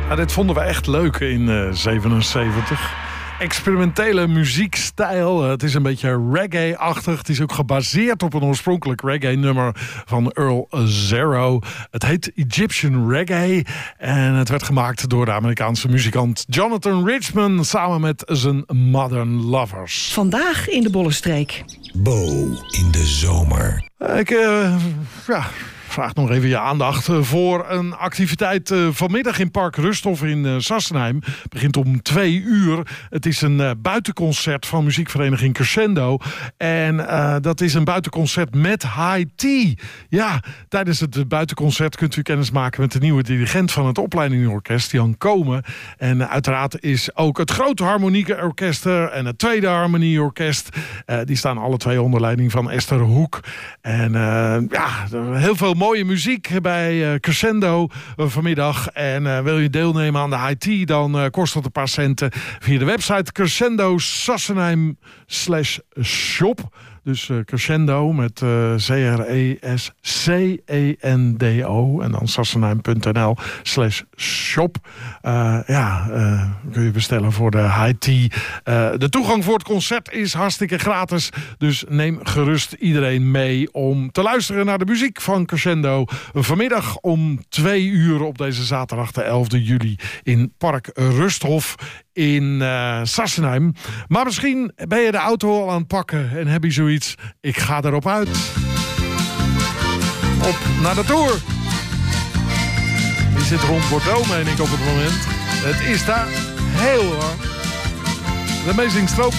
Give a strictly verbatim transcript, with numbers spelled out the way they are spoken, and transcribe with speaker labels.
Speaker 1: Nou, dit vonden we echt leuk in uh, zevenenzeventig. Experimentele muziekstijl. Het is een beetje reggae-achtig. Het is ook gebaseerd op een oorspronkelijk reggae-nummer van Earl Zero. Het heet Egyptian Reggae. En het werd gemaakt door de Amerikaanse muzikant Jonathan Richman samen met zijn Modern Lovers.
Speaker 2: Vandaag in de Bollenstreek.
Speaker 3: Bo in de zomer.
Speaker 1: Ik uh, ja, vraag nog even je aandacht voor een activiteit uh, vanmiddag in Park Rusthof in uh, Sassenheim. Het begint om twee uur. Het is een uh, buitenconcert van muziekvereniging Crescendo. En uh, dat is een buitenconcert met High Tea. Ja, tijdens het buitenconcert kunt u kennis maken met de nieuwe dirigent van het opleidingsorkest, Jan Komen. En uh, uiteraard is ook het grote harmonieorkest en het tweede harmonieorkest. Uh, die staan alle twee onder leiding van Esther Hoek. En uh, ja, heel veel mooie muziek bij uh, Crescendo uh, vanmiddag. En uh, wil je deelnemen aan de High Tea, dan uh, kost dat een paar centen via de website Crescendo Sassenheim slash shop. Dus uh, Crescendo met uh, C R E S C E N D O en dan sassenheim.nl slash shop. Uh, ja, uh, kun je bestellen voor de High Tea. Uh, de toegang voor het concert is hartstikke gratis. Dus neem gerust iedereen mee om te luisteren naar de muziek van Crescendo. Vanmiddag om twee uur op deze zaterdag de elfde juli in Park Rusthof in uh, Sassenheim. Maar misschien ben je de auto al aan het pakken en heb je zoiets. Ik ga erop uit. Op naar de Tour. Die zit rond Bordeaux, meen ik, op het moment. Het is daar heel warm. De Amazing Stroop.